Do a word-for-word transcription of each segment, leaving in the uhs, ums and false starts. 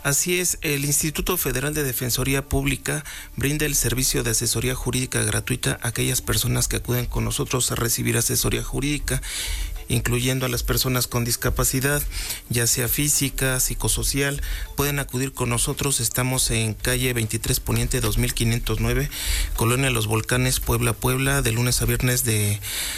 Así es, el Instituto Federal de Defensoría Pública brinda el servicio de asesoría jurídica gratuita a aquellas personas que acuden con nosotros a recibir asesoría jurídica, incluyendo a las personas con discapacidad, ya sea física, psicosocial. Pueden acudir con nosotros. Estamos en calle veintitrés Poniente dos mil quinientos nueve, Colonia Los Volcanes, Puebla, Puebla, de lunes a viernes de,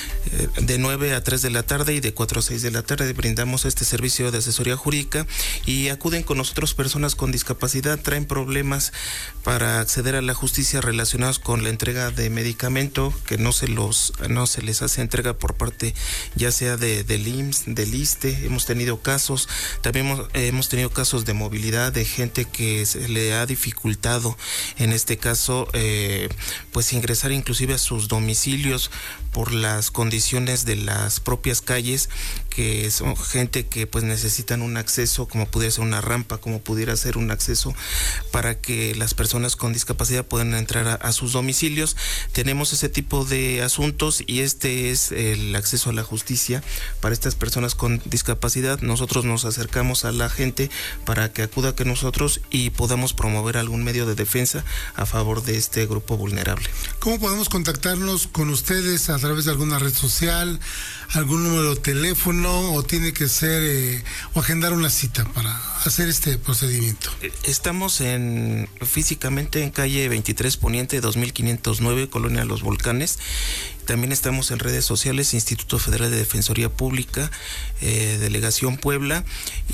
de nueve a tres de la tarde y de cuatro a seis de la tarde. Brindamos este servicio de asesoría jurídica y acuden con nosotros personas con discapacidad, traen problemas para acceder a la justicia relacionados con la entrega de medicamento, que no se los no se les hace entrega por parte ya sea de, del I M S S, del ISSSTE. Hemos tenido casos, también hemos, eh, hemos tenido casos de movilidad, de gente que se le ha dificultado, en este caso, eh, pues ingresar inclusive a sus domicilios por las condiciones de las propias calles, que son gente que pues necesitan un acceso, como pudiera ser una rampa, como pudiera ser un acceso para que las personas con discapacidad puedan entrar a, a sus domicilios. Tenemos ese tipo de asuntos y este es el acceso a la justicia para estas personas con discapacidad. Nosotros nos acercamos a la gente para que acuda con nosotros y podamos promover algún medio de defensa a favor de este grupo vulnerable. ¿Cómo podemos contactarnos con ustedes? ¿A través de alguna red social, algún número de teléfono, o tiene que ser eh, o agendar una cita para hacer este procedimiento? Estamos en físicamente en calle veintitrés Poniente dos mil quinientos nueve, Colonia Los Volcanes. También estamos en redes sociales, Instituto Federal de Defensoría Pública, eh, Delegación Puebla,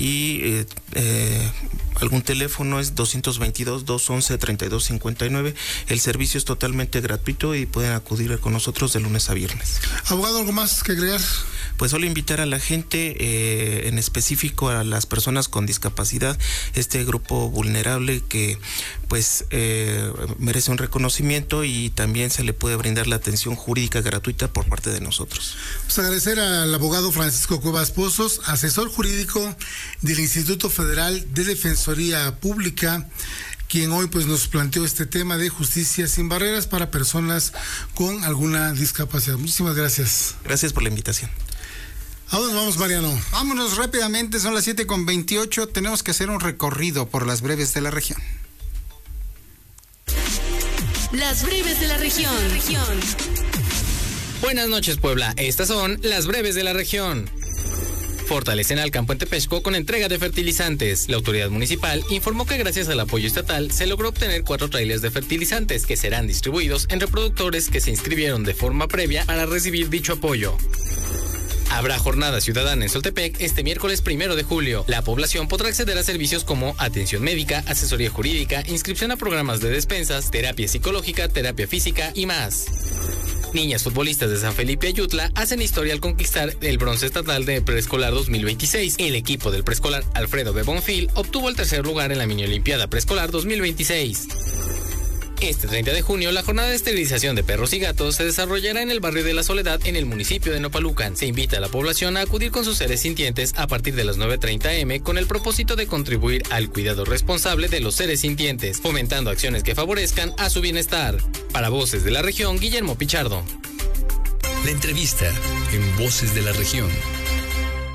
y eh, eh, algún teléfono es doscientos veintidós, doscientos once, treinta y dos cincuenta y nueve. El servicio es totalmente gratuito y pueden acudir con nosotros de lunes a viernes. Abogado, ¿algo más que agregar? Pues solo invitar a la gente, eh, en específico a las personas con discapacidad, este grupo vulnerable que pues eh, merece un reconocimiento, y también se le puede brindar la atención jurídica gratuita por parte de nosotros. Pues agradecer al abogado Francisco Cuevas Pozos, asesor jurídico del Instituto Federal de Defensoría Pública, quien hoy pues nos planteó este tema de justicia sin barreras para personas con alguna discapacidad. Muchísimas gracias. Gracias por la invitación. ¿A dónde vamos, Mariano? Vámonos rápidamente, son las siete con veintiocho, tenemos que hacer un recorrido por las breves de la región. Las breves de la región. Buenas noches, Puebla. Estas son las breves de la región. Fortalecen al campo en Tepexco con entrega de fertilizantes. La autoridad municipal informó que gracias al apoyo estatal se logró obtener cuatro trailers de fertilizantes que serán distribuidos en reproductores que se inscribieron de forma previa para recibir dicho apoyo. Habrá jornada ciudadana en Soltepec este miércoles primero de julio. La población podrá acceder a servicios como atención médica, asesoría jurídica, inscripción a programas de despensas, terapia psicológica, terapia física y más. Niñas futbolistas de San Felipe Ayutla hacen historia al conquistar el bronce estatal de preescolar dos mil veintiséis. El equipo del preescolar Alfredo B. Bonfil obtuvo el tercer lugar en la mini olimpiada preescolar dos mil veintiséis. Este treinta de junio, la jornada de esterilización de perros y gatos se desarrollará en el barrio de La Soledad, en el municipio de Nopalucan. Se invita a la población a acudir con sus seres sintientes a partir de las nueve treinta eme con el propósito de contribuir al cuidado responsable de los seres sintientes, fomentando acciones que favorezcan a su bienestar. Para Voces de la Región, Guillermo Pichardo. La entrevista en Voces de la Región.